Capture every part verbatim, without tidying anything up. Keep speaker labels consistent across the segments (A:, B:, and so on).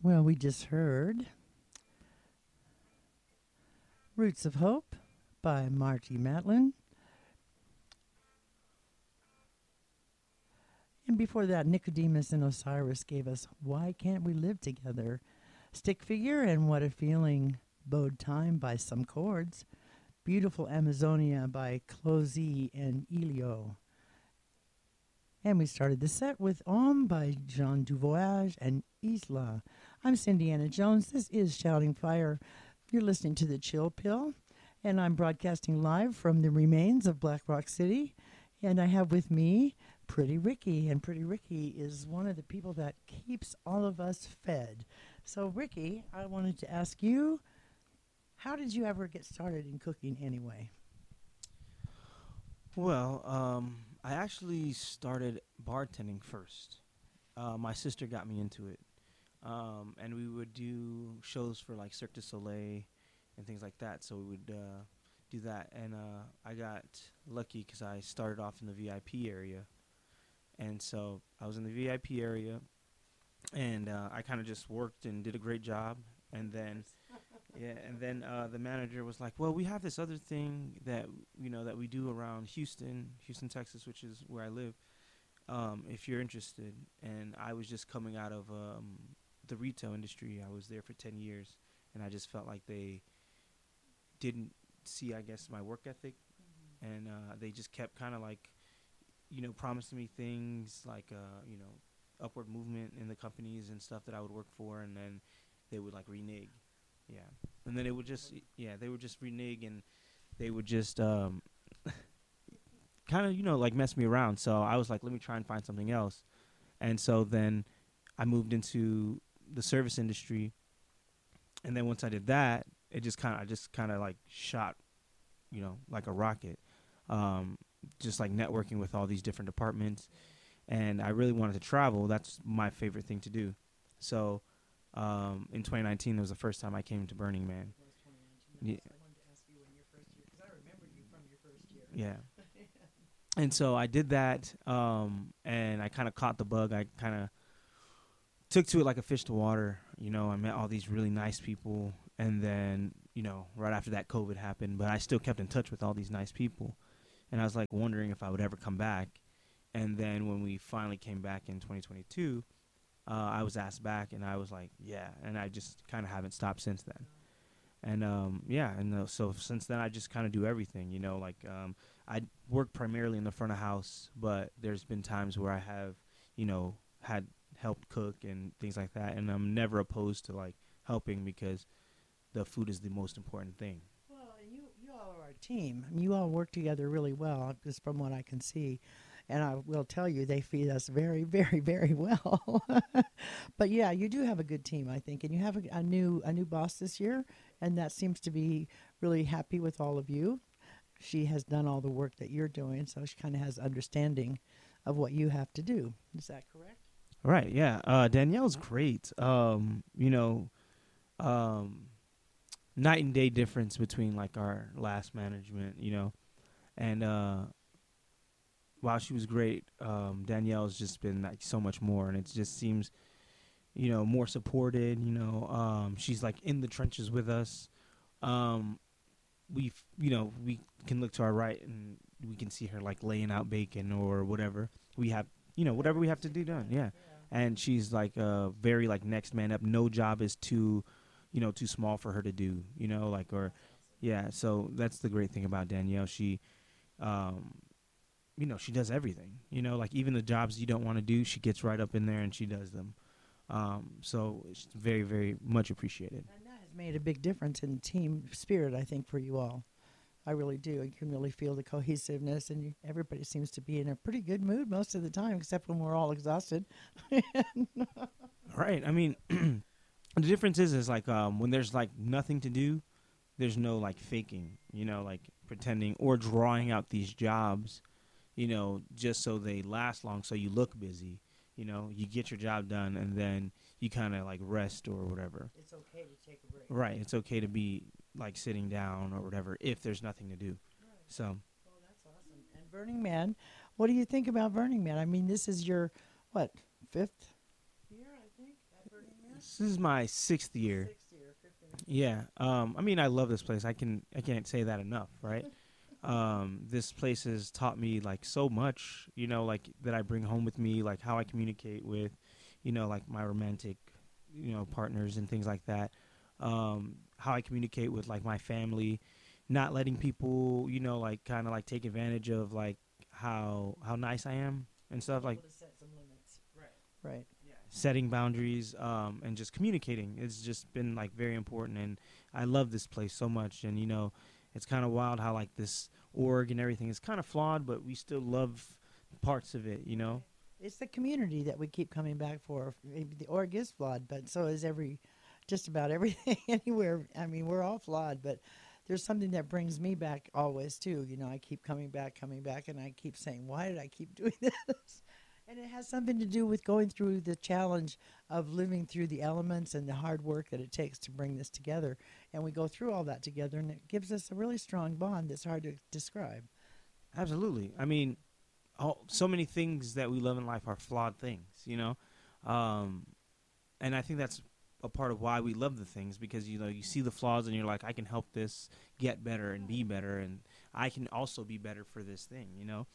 A: Well, we just heard Roots of Hope by Marty Matlin. And before that, Nicodemus and Osiris gave us Why Can't We Live Together? Stick Figure and What a Feeling, Bode Time by Some Chords. Beautiful Amazonia by Closey and Elio. And we started the set with Om by Jean Duvoyage and Isla. I'm Cindy Anna Jones. This is Shouting Fire. You're listening to The Chill Pill, and I'm broadcasting live from the remains of Black Rock City. And I have with me Pretty Ricky, and Pretty Ricky is one of the people that keeps all of us fed. So, Ricky, I wanted to ask you, how did you ever get started in cooking anyway?
B: Well, um, I actually started bartending first. Uh, my sister got me into it. Um, and we would do shows for like Cirque du Soleil and things like that. So we would uh, do that. And uh, I got lucky because I started off in the V I P area. And so I was in the V I P area. And uh, I kind of just worked and did a great job. And then... Yeah, and then uh, the manager was like, well, we have this other thing that, you know, that we do around Houston, Houston, Texas, which is where I live, um, if you're interested. And I was just coming out of um, the retail industry. I was there for ten years, and I just felt like they didn't see, I guess, my work ethic. Mm-hmm. And uh, they just kept kind of like, you know, promising me things like, uh, you know, upward movement in the companies and stuff that I would work for, and then they would, like, renege. Yeah, and then it would just, yeah, they would just renege, and they would just um, kind of, you know, like mess me around. So I was like, let me try and find something else. And so then I moved into the service industry. And then once I did that, it just kind of, I just kind of like shot, you know, like a rocket, um, just like networking with all these different departments. And I really wanted to travel. That's my favorite thing to do. So Um, in twenty nineteen, it was the first time I came to Burning Man.
A: It was twenty nineteen. Yeah. I wanted to ask you when your first year, because I remember you from your first year.
B: Yeah. And so I did that, um, and I kind of caught the bug. I kind of took to it like a fish to water. You know, I met all these really nice people, and then, you know, right after that, COVID happened, but I still kept in touch with all these nice people. And I was, like, wondering if I would ever come back. And then when we finally came back in twenty twenty-two, Uh, I was asked back, and I was like, yeah, and I just kind of haven't stopped since then. And, um, yeah, and uh, so since then I just kind of do everything, you know, like um, I work primarily in the front of house, but there's been times where I have, you know, had helped cook and things like that, and I'm never opposed to, like, helping because the food is the most important thing.
A: Well, and you, you all are a team. I mean, you all work together really well, just from what I can see. And I will tell you, they feed us very, very, very well. But yeah, you do have a good team, I think, and you have a, a new a new boss this year, and that seems to be really happy with all of you. She has done all the work that you're doing, so she kind of has understanding of what you have to do. Is that correct?
B: Right. Yeah. Uh, Danielle's great. Um, you know, um, night and day difference between like our last management. You know, and. Uh, While she was great, um, Danielle's just been like so much more, and it just seems, you know, more supported. You know, um, she's like in the trenches with us. Um, we, you know, we can look to our right and we can see her like laying out bacon or whatever we have, you know, whatever we have to do done. Yeah, and she's like uh, very like next man up. No job is too, you know, too small for her to do. You know, like or, yeah. So that's the great thing about Danielle. She. Um, You know, she does everything. You know, like even the jobs you don't want to do, she gets right up in there and she does them. Um, so it's very, very much appreciated.
A: And that has made a big difference in team spirit, I think, for you all. I really do. You can really feel the cohesiveness, and you, everybody seems to be in a pretty good mood most of the time, except when we're all exhausted.
B: Right. I mean, the difference is, is like um, when there's like nothing to do, there's no like faking, you know, like pretending or drawing out these jobs, you know, just so they last long, so you look busy. You know, you get your job done, and then you kind of, like, rest or whatever.
A: It's okay to take a break.
B: Right. It's okay to be, like, sitting down or whatever if there's nothing to do.
A: Right.
B: So.
A: Well, that's awesome. And Burning Man, what do you think about Burning Man? I mean, this is your, what, fifth year, I think, at Burning Man?
B: This is my sixth year.
A: Sixth year, fifth
B: Yeah. Um, I mean, I love this place. I can I can't say that enough, right? um, this place has taught me like so much, you know, like that I bring home with me, like how I communicate with, you know, like my romantic, you know, partners and things like that. Um, how I communicate with like my family, not letting people, you know, like kind of like take advantage of like how how nice I am and stuff like.
A: To set some limits. Right. Right.
B: Setting boundaries um, and just communicating. It's just been like very important, and I love this place so much. And you know, it's kind of wild how like this org and everything is kind of flawed, but we still love parts of it. You know,
A: it's the community that we keep coming back for. Maybe the org is flawed, but so is every, just about everything anywhere. I mean, we're all flawed, but there's something that brings me back always too. You know, I keep coming back, coming back, and I keep saying, why did I keep doing this? And it has something to do with going through the challenge of living through the elements and the hard work that it takes to bring this together. And we go through all that together, and it gives us a really strong bond that's hard to describe.
B: Absolutely. I mean, all, so many things that we love in life are flawed things, you know? Um, and I think that's a part of why we love the things, because, you know, you see the flaws and you're like, I can help this get better and be better, and I can also be better for this thing, you know?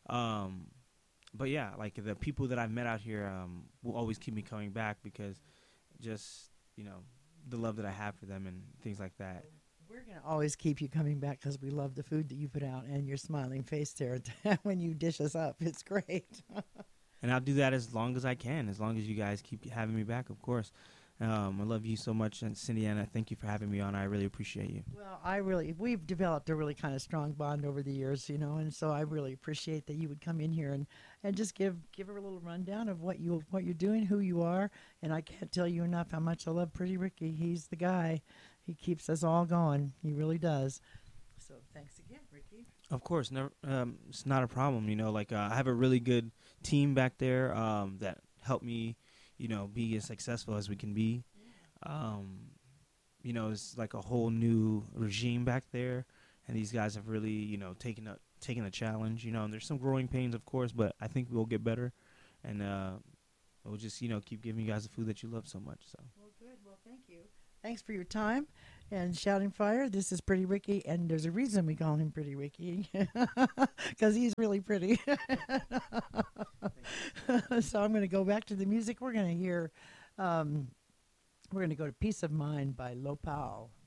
B: Um But yeah, like the people that I've met out here um, will always keep me coming back, because just, you know, the love that I have for them and things like that.
A: We're going to always keep you coming back because we love the food that you put out and your smiling face there when you dish us up. It's great.
B: And I'll do that as long as I can, as long as you guys keep having me back, of course. Um, I love you so much, and Cindy Anna, thank you for having me on. I really appreciate you.
A: Well, I really, we've developed a really kind of strong bond over the years, you know, and so I really appreciate that you would come in here and, and just give give her a little rundown of what you what you're doing, who you are, and I can't tell you enough how much I love Pretty Ricky. He's the guy. He keeps us all going. He really does. So thanks again, Ricky.
B: Of course, never. Um, it's not a problem, you know. Like uh, I have a really good team back there um, that help me, you know, be as successful as we can be. Um, you know, it's like a whole new regime back there, and these guys have really, you know, taken a taken a challenge. You know, and there's some growing pains, of course, but I think we'll get better, and uh, we'll just, you know, keep giving you guys the food that you love so much. So.
A: Well, good. Well, thank you. Thanks for your time. And Shouting Fire, this is Pretty Ricky, and there's a reason we call him Pretty Ricky, because he's really pretty. So I'm going to go back to the music. We're going to hear, um, we're going to go to Peace of Mind by Lopal.